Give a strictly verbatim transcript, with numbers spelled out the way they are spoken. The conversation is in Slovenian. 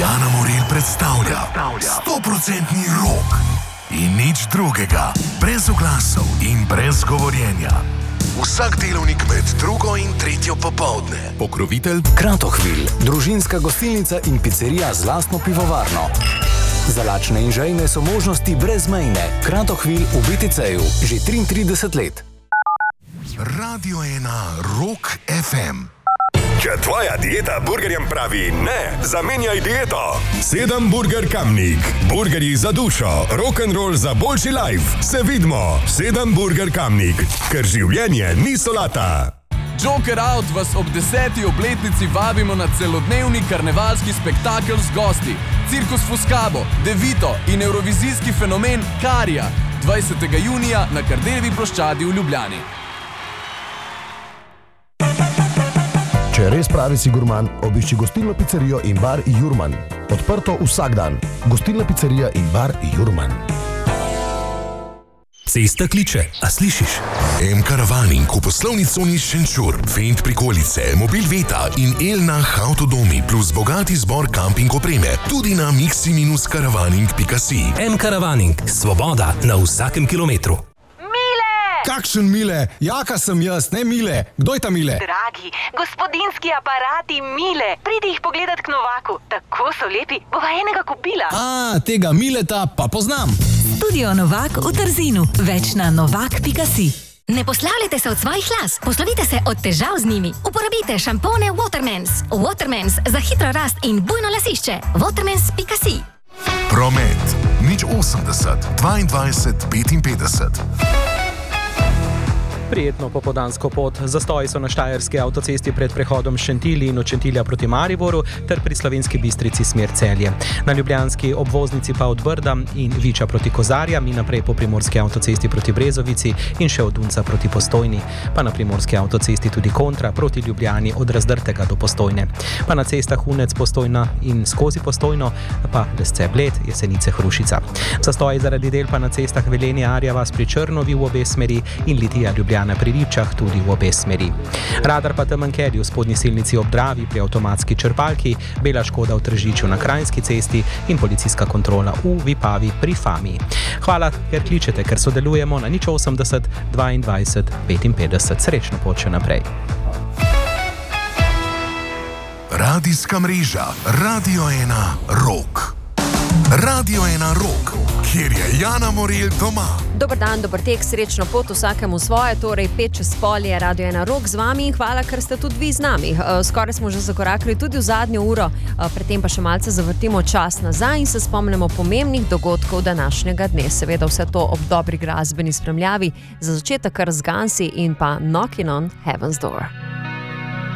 Jana Morel predstavlja sto procentni rok in nič drugega, brez oglasov in brez govorjenja. Vsak delovnik med drugo in tretjo popoldne. Pokrovitelj Kratochwil, družinska gostilnica in pizzerija z lastno pivovarno. Za lačne in žejne so možnosti brezmejne. Kratochwil v bé té cé-ju že triintrideset let. Radio ena Rock ef em. Če tvoja dieta burgerjem pravi ne, zamenjaj dieto. Sedem Burger Kamnik. Burgerji za dušo, rock'n'roll za boljši life. Se vidimo. Sedem Burger Kamnik. Ker življenje ni solata. Joker Out vas ob deseti obletnici vabimo na celodnevni karnevalski spektakel z gosti. Cirkus Fuscabo, Devito in evrovizijski fenomen Karija. dvajsetega junija na Kardeljevi ploščadi v Ljubljani. Če res pravi si gurman, obišči gostilno pizzerijo in bar Jurman. Odprto vsak dan. Gostilna pizzerija in bar Jurman. Cesta kliče, a slišiš? M-Karavaning v poslovni coni Šenčur, Fendt prikolice, Mobil Veta in Elnah Avtodomi plus bogati zbor kamping opreme tudi na mixi minus karavaning pika si. M-Karavaning, svoboda na vsakem kilometru. Kakšen Mile? Jaka sem jaz, ne Mile. Kdo je ta Mile? Dragi, gospodinski aparati Mile. Pridi jih pogledat k Novaku. Tako so lepi, bova enega kupila. A, tega Mileta pa poznam. Studio Novak v Trzinu. Več na novak pika si. Ne poslavljajte se od svojih las, poslovite se od težav z njimi. Uporabite šampone Watermans. Watermans za hitro rast in bujno lasišče. Watermans pika si. Promet. Nič osemdeset, dvaindvajset, petinpetdeset. Prijetno popoldansko pot. Zastoji so na štajerski avtocesti pred prehodom Šentilj in od Šentilja proti Mariboru ter pri Slovenski Bistrici smer Celje. Na ljubljanski obvoznici pa od Brda in Viča proti Kozarjam in naprej po primorski avtocesti proti Brezovici in še od Dunca proti Postojni. Pa na primorski avtocesti tudi kontra proti Ljubljani od Razdrtega do Postojne. Pa na cestah Unec Postojna in skozi Postojno pa Lesce Bled, Jesenice Hrušica. Zastoji zaradi del pa na cestah Velenje Arja vas pri Črnovi v obe smeri in Litija Ljubljana na pri Ribčah tudi v obe smeri. Radar pa Temenkerju v spodnji silnici ob Dravi pri avtomatski črpalki, bela škoda v Tržiču na Kranjski cesti in policijska kontrola v Vipavi pri Fami. Hvala, ker kličete, ker sodelujemo na nič osemdeset, dvaindvajset, petinpetdeset. Srečno pot še naprej. Radijska mreža Radio ena Rock. Radio ena Rock, kjer je Jana Morel doma. Dober dan, dober tek, srečno pot vsakemu svoje, torej pet čez pol je Radio ena Rock z vami in hvala, ker ste tudi vi z nami. Skoraj smo že zakorakali tudi v zadnjo uro, predtem pa še malce zavrtimo čas nazaj in se spomnimo pomembnih dogodkov današnjega dne. Seveda vse to ob dobri glasbeni spremljavi, za začetek kar z Gansi in pa Knocking on Heaven's Door.